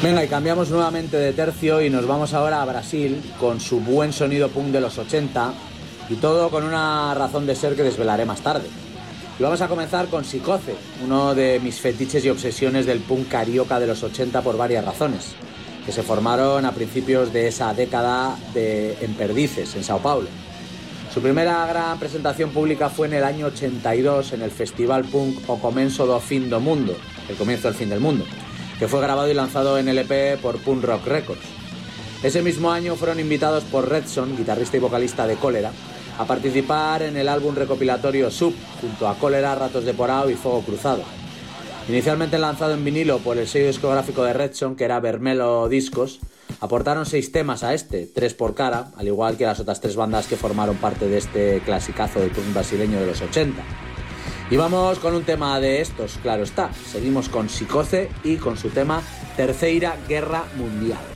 Venga, y cambiamos nuevamente de tercio y nos vamos ahora a Brasil con su buen sonido punk de los 80 y todo con una razón de ser que desvelaré más tarde. Y vamos a comenzar con Psicoce, uno de mis fetiches y obsesiones del punk carioca de los 80 por varias razones, que se formaron a principios de esa década en Perdices, en Sao Paulo. Su primera gran presentación pública fue en el año 82 en el festival punk O Començo do Fim do Mundo, el comienzo del fin del mundo, que fue grabado y lanzado en LP por Punk Rock Records. Ese mismo año fueron invitados por Redson, guitarrista y vocalista de Cólera, a participar en el álbum recopilatorio Sub, junto a Cólera, Ratos de Porao y Fuego Cruzado. Inicialmente lanzado en vinilo por el sello discográfico de Redson, que era Vermelho Discos, aportaron 6 temas a 3 por cara, al igual que las otras 3 bandas que formaron parte de este clasicazo del punk brasileño de los 80. Y vamos con un tema de estos, claro está. Seguimos con Psicoce y con su tema Terceira Guerra Mundial.